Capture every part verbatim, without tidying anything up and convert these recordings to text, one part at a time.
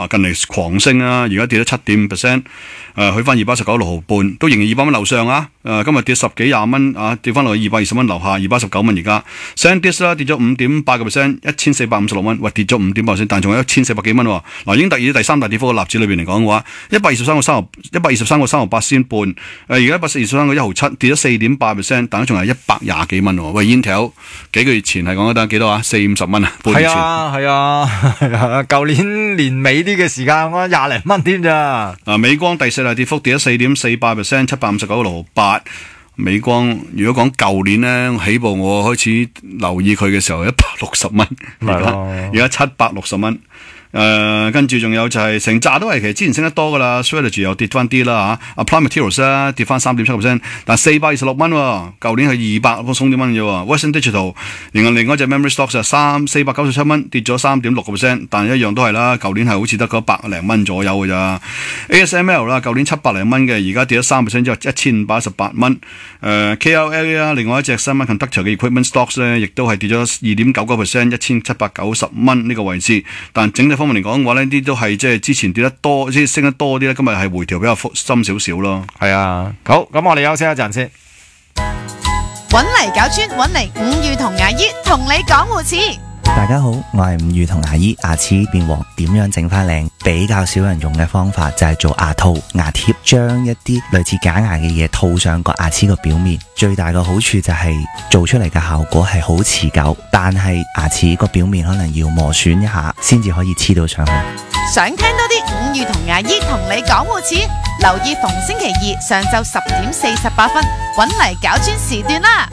啊，近嚟狂升啊，而家跌咗七點五 percent， 誒去翻二百一十九六毫半，都仍然二百蚊樓上啊。誒、呃、今日跌十幾廿蚊啊，跌翻落去二百二十蚊樓下，二百一十九蚊而家。SanDisk 啦跌咗五點八個 percent， 一千四百五十六蚊，喂跌咗五點八 percent， 但仲有一千四百幾蚊喎。嗱，已經突然第三大跌幅嘅納指裏邊嚟講嘅話，一百二十三個三毫，一百二十三個三毫八仙半，誒而家一百二十三個一毫七，跌咗四點八 percent， 但係仲係一百廿幾蚊喎。喂 Intel 幾個月前係講得幾多啊？四五十蚊啊，半年前。 係啊係啊，舊年年尾啲嘅時間我廿零蚊添咋。 啊，美光第四大跌幅跌咗四點四八 percent， 七百五十九個六毫八。美光如果講舊年咧起步，我開始留意佢嘅時候一百六十蚊，而家而家七百六十蚊。誒、呃，跟住仲有就係成扎都係其實之前升得多噶啦 ，Strategy 又跌翻啲啦嚇 ，Applied Materials 啦跌翻三點七個 percent， 但四百二十六蚊喎，舊年係二百個鬆點蚊啫喎 ，Western Digital， 然後另外一隻 Memory Stocks 就三四百九十七蚊，跌咗三點六個 percent， 但一樣都係啦，舊年係好似得嗰百零蚊左右嘅咋 ，A S M L 啦，舊年七百零蚊嘅，而家跌咗三 percent 之後一千五百一十八蚊，誒、呃、K L L 啊，另外一隻 Semiconductor 嘅 Equipment Stocks 咧，亦都係跌咗二點九個 percent， 一千七百九十蚊呢個位置，但整體方面嚟講嘅話呢啲都係即係之前跌得多，即係升得多啲咧。今日係回調比較深少少咯。 係啊，好，咁我哋休息一陣先。 搵嚟搞專，搵嚟五月同牙醫同你講護齒。 大家好，我係五月同牙醫。牙齒變黃點樣整翻靚？比較少人用嘅方法就係做牙套、牙貼，將一啲類似假牙嘅嘢套上個牙齒個表面。最大嘅好處就係做出嚟嘅效果係好持久，但係牙齒個表面可能要磨損一下先至可以黐到上去。 想聽多啲五月同牙醫同你講護齒，留意逢星期二上晝十點四十八分，搵嚟搞專時段啦。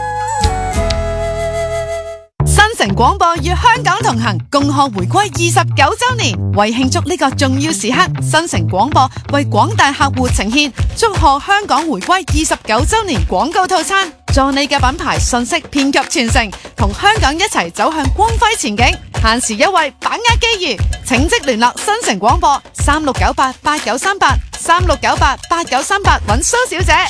新城廣播與香港同行，共賀回歸二十九周年。為慶祝呢個重要時刻，新城廣播為廣大客戶呈現祝賀香港回歸二十九周年廣告套餐，助你嘅品牌信息遍及全城，同香港一齊走向光輝前景。限時優惠，把握機遇，請即聯絡新城廣播三六九八八九三八三六九八八九三八揾蘇小姐。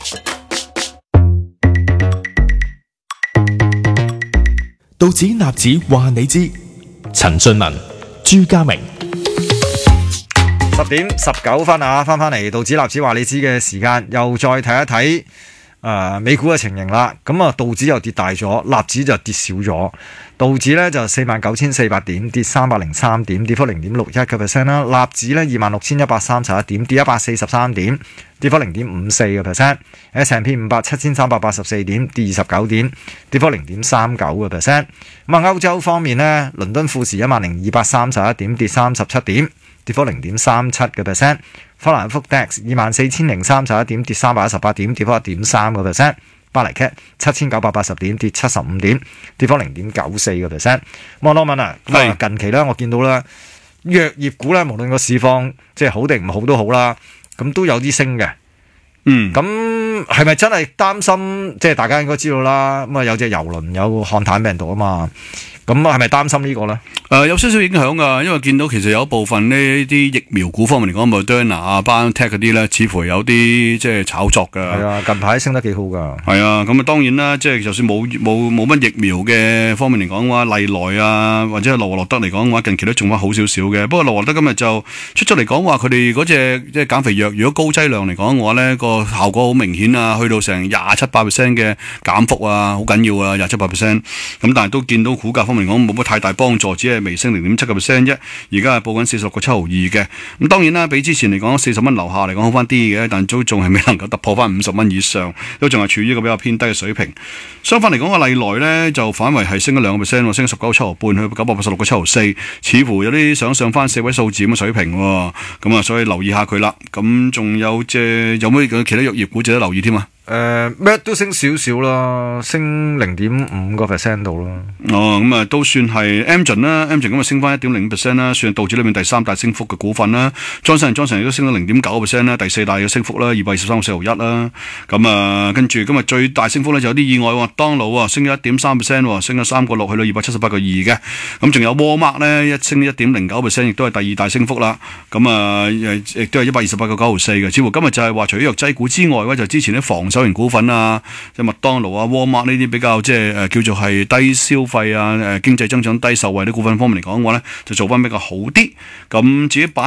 道指納指話你知，陳俊文、朱家明。 十點十九分啊，翻翻嚟道指納指話你知嘅時間，又再睇一睇誒、呃、美股嘅情形啦。咁啊，道指又跌大咗，納指就跌少咗。道指咧就四萬九千四百點，跌三百零三點，跌幅零點六一個 percent 啦。納指咧二萬六千一百三十一點，跌一百四十三點，跌幅零點五四個 percent。S and P 五百七千三百八十四點，跌二十九點，跌幅零點三九個 percent。咁啊，歐洲方面呢，倫敦富時一萬零二百三十一點，跌三十七點，跌幅零點三七個 percent。法蘭克福 D A X 二萬四千零三十一點，跌三百一十八點，跌幅一點三個 percent。巴黎 C A T 七千九百八十點，跌七十五點，跌幅零點九四個 percent。咁我問啊，咁啊近期咧，我見到咧藥業股咧，無論個市況即係好定唔好都好啦，咁都有啲升嘅。嗯，咁係咪真係擔心？即係大家應該知道啦。咁啊，有隻郵輪有漢坦病毒啊嘛。咁係咪擔心呢個咧？ 誒、呃、有少少影響㗎，因為見到其實有一部分呢啲疫苗股方面嚟講，Moderna 啊、BioNTech 嗰啲咧，似乎有啲即係炒作㗎。 係啊，近排升得幾好㗎。 係啊，咁啊當然啦，即係就算冇冇冇乜疫苗嘅方面嚟講嘅話，麗來啊或者係羅和諾德嚟講嘅話，近期都仲翻好少少嘅。不過羅和諾德今日就出咗嚟講話，佢哋嗰隻即係減肥藥，如果高劑量嚟講嘅話咧，個效果好明顯啊，去到成廿七八 percent 嘅減幅啊，好緊要啊，廿七八 percent。咁但係都見到股價方面嚟講冇乜太大幫助，只係微升零點七個 percent 啫。而家係報緊四十六個七毫二嘅。咁當然啦，比之前嚟講四十蚊樓下嚟講好翻啲嘅，但都仲係未能夠突破翻五十蚊以上，都仲係處於一個比較偏低嘅水平。相反嚟講，個麗來咧就反為係升咗兩個 percent， 升咗十九個七毫半去九百八十六個七毫四，似乎有啲想上翻四位數字咁嘅水平喎。咁啊，所以留意下佢啦。咁仲有即係有冇其他藥業股值得留意添啊？ 誒咩、呃、都升少少啦，升零點五個 percent 度啦。 哦，咁啊都算係 Amgen 啦 ，Amgen 咁啊升翻一點零五 percent 啦，算係道指裏面第三大升幅嘅股份啦。Johnson and Johnson 亦都升到零點九個 percent 啦，第四大嘅升幅啦，二百二十三個四毫一啦。咁啊，跟住今日最大升幅咧就有啲意外喎，麥當勞啊升咗一點三 percent， 升咗三個六去到二百七十八個二嘅。咁仲有 Walmart 咧一升一點零九 percent， 亦都係第二大升幅啦。咁啊亦都係一百二十八個九毫四嘅。似乎今日就係話除咗藥劑股之外咧，就之前啲防守型股份啊。即係麥當勞啊、Walmart 呢啲比較即係誒叫做係低消費啊、誒經濟增長低受惠啲股份方面嚟講嘅話咧，就做翻比較好啲。咁至於板